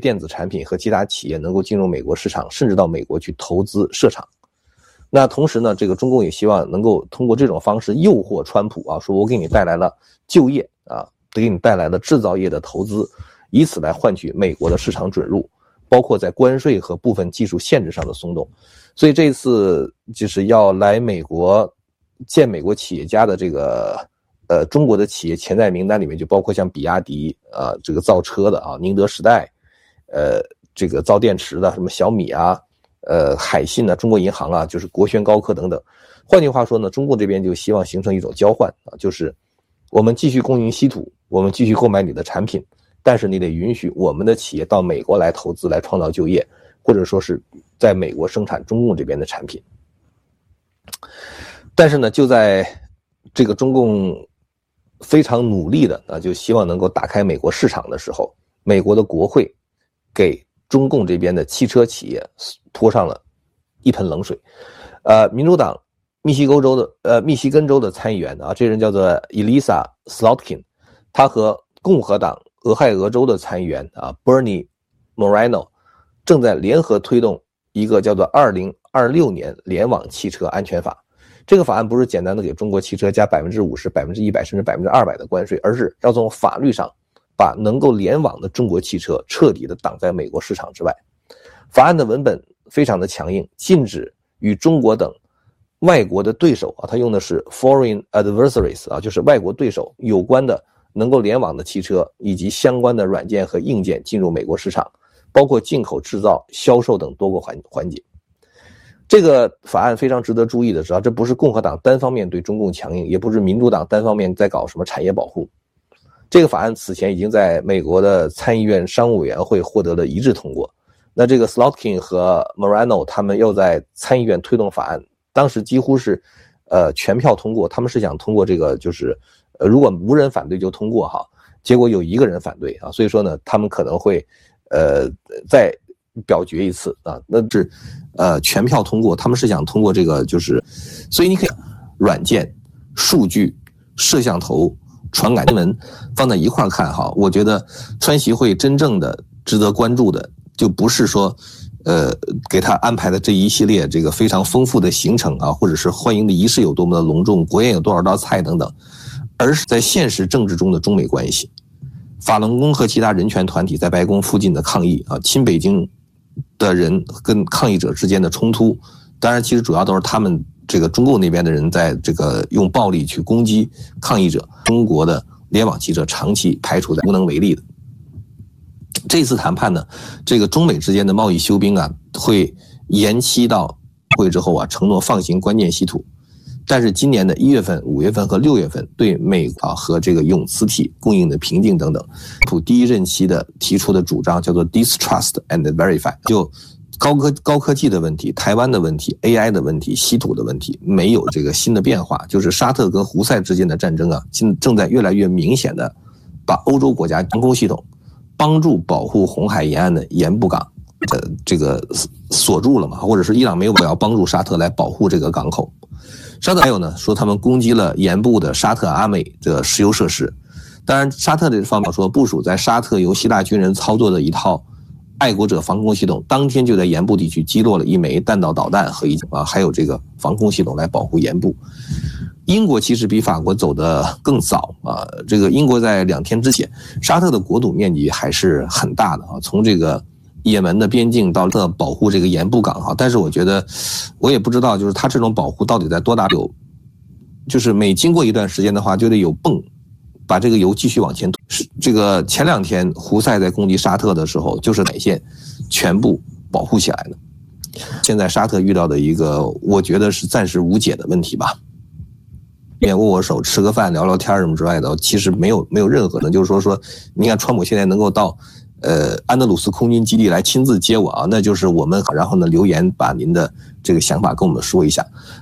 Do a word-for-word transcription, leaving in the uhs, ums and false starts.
电子产品和其他企业能够进入美国市场，甚至到美国去投资设厂。那同时呢，这个中共也希望能够通过这种方式诱惑川普啊，说我给你带来了就业啊，给你带来了制造业的投资，以此来换取美国的市场准入，包括在关税和部分技术限制上的松动。所以这次就是要来美国见美国企业家的这个呃中国的企业潜在名单里面，就包括像比亚迪啊、呃、这个造车的啊，宁德时代，呃这个造电池的什么小米啊，呃海信啊，中国银行啊，就是国轩高科等等。换句话说呢，中共这边就希望形成一种交换啊，就是我们继续供应稀土，我们继续购买你的产品，但是你得允许我们的企业到美国来投资，来创造就业，或者说是在美国生产中共这边的产品。但是呢，就在这个中共非常努力的啊，就希望能够打开美国市场的时候，美国的国会给中共这边的汽车企业泼上了一盆冷水。呃，民主党密西根州的呃密西根州的参议员啊，这人叫做 Elisa Slotkin， 他和共和党俄亥俄州的参议员啊 Bernie Moreno 正在联合推动一个叫做二零二六年联网汽车安全法。这个法案不是简单的给中国汽车加 百分之五十、百分之一百 甚至 百分之二百 的关税，而是要从法律上把能够联网的中国汽车彻底的挡在美国市场之外。法案的文本非常的强硬，禁止与中国等外国的对手啊，他用的是 foreign adversaries 啊，就是外国对手有关的能够联网的汽车以及相关的软件和硬件进入美国市场，包括进口、制造、销售等多个环环节。这个法案非常值得注意的是啊，这不是共和党单方面对中共强硬，也不是民主党单方面在搞什么产业保护。这个法案此前已经在美国的参议院商务委员会获得了一致通过。那这个 Slotkin 和 Moreno 他们又在参议院推动法案，当时几乎是呃全票通过，他们是想通过这个就是呃如果无人反对就通过哈，结果有一个人反对啊，所以说呢他们可能会呃在表决一次啊，那是呃全票通过，他们是想通过这个就是，所以你可以软件、数据、摄像头、传感新闻放在一块看哈，我觉得川习会真正的值得关注的就不是说呃给他安排的这一系列这个非常丰富的行程啊，或者是欢迎的仪式有多么的隆重，国宴有多少道菜等等，而是在现实政治中的中美关系。法轮功和其他人权团体在白宫附近的抗议啊，亲北京的人跟抗议者之间的冲突，当然其实主要都是他们这个中共那边的人在这个用暴力去攻击抗议者，中国的联网汽车长期排除在无能为力的。这次谈判呢，这个中美之间的贸易休兵啊，会延期到会之后啊，承诺放行关键稀土。但是今年的一月份、五月份和六月份，对美啊和这个永磁体供应的瓶颈等等，普第一任期的提出的主张叫做 distrust and verify， 就高科高科技的问题、台湾的问题、A I 的问题、稀土的问题，没有这个新的变化。就是沙特跟胡塞之间的战争啊，正正在越来越明显的把欧洲国家航空系统帮助保护红海沿岸的盐布港的这个锁住了嘛，或者是伊朗没有要帮助沙特来保护这个港口。沙特还有呢，说他们攻击了盐部的沙特阿美的石油设施。当然，沙特这方面说，部署在沙特由希腊军人操作的一套爱国者防空系统，当天就在盐部地区击落了一枚弹道导弹和一啊，还有这个防空系统来保护盐部。英国其实比法国走得更早啊，这个英国在两天之前，沙特的国土面积还是很大的啊，从这个也门的边境到这保护这个盐布港哈，但是我觉得我也不知道，就是它这种保护到底在多大有，就是每经过一段时间的话，就得有泵把这个油继续往前推。这个前两天胡塞在攻击沙特的时候，就是海线全部保护起来的。现在沙特遇到的一个我觉得是暂时无解的问题吧。面握握手吃个饭聊聊天什么之外的，其实没有没有任何的，就是说说你看川普现在能够到呃安德鲁斯空军基地来亲自接我啊，那就是我们然后呢留言把您的这个想法跟我们说一下。